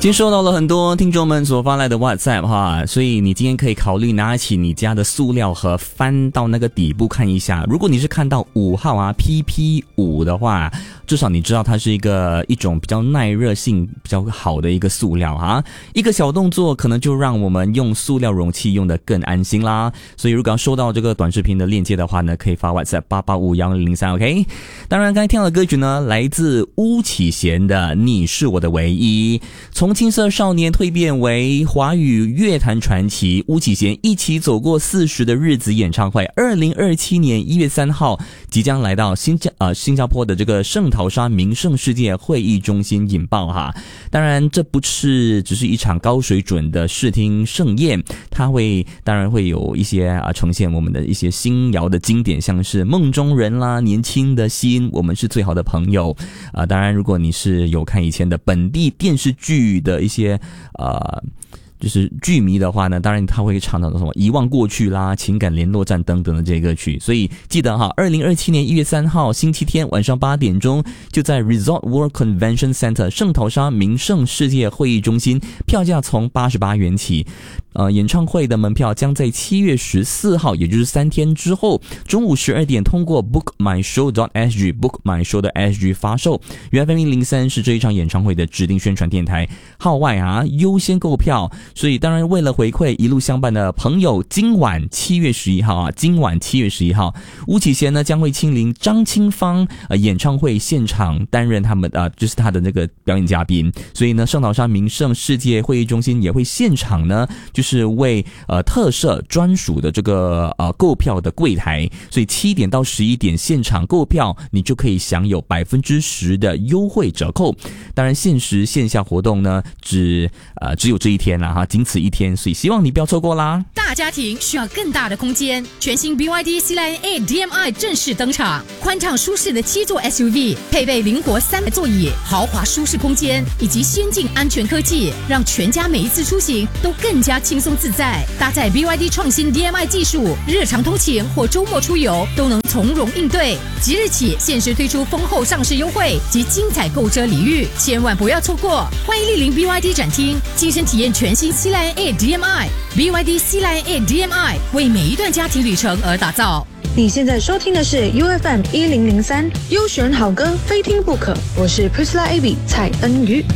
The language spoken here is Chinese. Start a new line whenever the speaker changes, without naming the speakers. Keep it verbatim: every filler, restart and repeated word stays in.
今天收到了很多听众们所发来的 WhatsApp 哈，所以你今天可以考虑拿起你家的塑料盒，翻到那个底部看一下。如果你是看到五号啊 P P 五 的话，至少你知道它是一个一种比较耐热性比较好的一个塑料啊。一个小动作可能就让我们用塑料容器用得更安心啦。所以如果要收到这个短视频的链接的话呢，可以发 WhatsApp 八八五一零零三 OK。当然刚才听到的歌曲呢，来自巫启贤的《你是我的唯一》。从青涩少年蜕变为华语乐坛传奇，巫启贤一起走过四十的日子演唱会，二零二七年一月三号即将来到新加呃新加坡的这个圣淘沙名胜世界会议中心引爆哈。当然这不是只是一场高水准的视听盛宴，它会当然会有一些啊呈现我们的一些新谣的经典，像是梦中人啦、年轻的心、我们是最好的朋友啊。当然如果你是有看以前的本地电视剧的一些呃就是剧迷的话呢，当然他会唱到什么遗忘过去啦、情感联络站等等的这些歌曲。所以记得哈，二零二七年一月三号星期天晚上八点钟，就在 Resort World Convention Center 圣淘沙名胜世界会议中心，票价从八十八元起。呃，演唱会的门票将在七月十四号，也就是三天之后，中午十二点通过 book my show dot s g book my show dot s g 发售。U F M 一零三是这一场演唱会的指定宣传电台，号外啊优先购票。所以当然为了回馈一路相伴的朋友，今晚七月十一号啊，今晚七月十一号，巫启贤呢将会亲临张清芳呃演唱会现场担任他们呃就是他的那个表演嘉宾。所以呢，圣淘沙名胜世界会议中心也会现场呢就是为呃特设专属的这个呃购票的柜台，所以七点到十一点现场购票，你就可以享有百分之十的优惠折扣。当然限时线下活动呢只呃只有这一天啦哈，仅此一天，所以希望你不要错过啦。
大家庭需要更大的空间，全新 B Y D C Lion A D M I 正式登场，宽敞舒适的七座 S U V， 配备灵活三排座椅，豪华舒适空间以及先进安全科技，让全家每一次出行都更加轻松自在。搭载 B Y D 创新 D M I 技术，日常通勤或周末出游都能从容应对。即日起限时推出丰厚上市优惠及精彩购车礼遇，千万不要错过！欢迎莅临 B Y D 展厅，亲身体验全新 C Lion A D M I。B Y D C Lion A D M I 为每一段家庭旅程而打造。
你现在收听的是 U F M 一零零三，优选好歌非听不可。我是 Priscilla Abby 蔡恩瑜。